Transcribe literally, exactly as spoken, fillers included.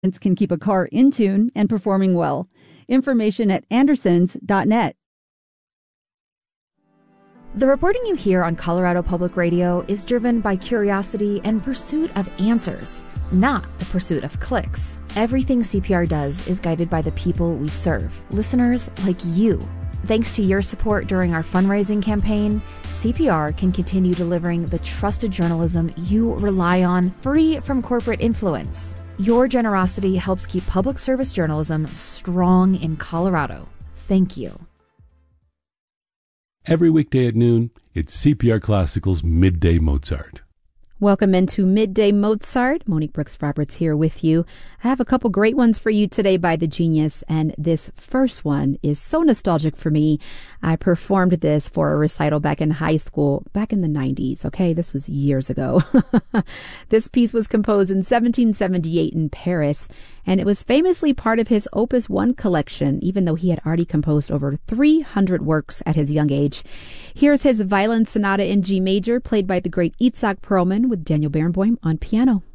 can keep a car in tune and performing well. Information at andersons dot net. The reporting you hear on Colorado Public Radio is driven by curiosity and pursuit of answers, not the pursuit of clicks. Everything C P R does is guided by the people we serve, listeners like you. Thanks to your support during our fundraising campaign, C P R can continue delivering the trusted journalism you rely on, free from corporate influence. Your generosity helps keep public service journalism strong in Colorado. Thank you. Every weekday at noon, it's C P R Classical's Midday Mozart. Welcome into Midday Mozart. Monique Brooks-Roberts here with you. I have a couple great ones for you today by The Genius, and this first one is so nostalgic for me. I performed this for a recital back in high school, back in the nineties, okay? This was years ago. This piece was composed in seventeen seventy-eight in Paris, and it was famously part of his Opus one collection, even though he had already composed over three hundred works at his young age. Here's his Violin Sonata in G major, played by the great Itzhak Perlman with Daniel Barenboim on piano.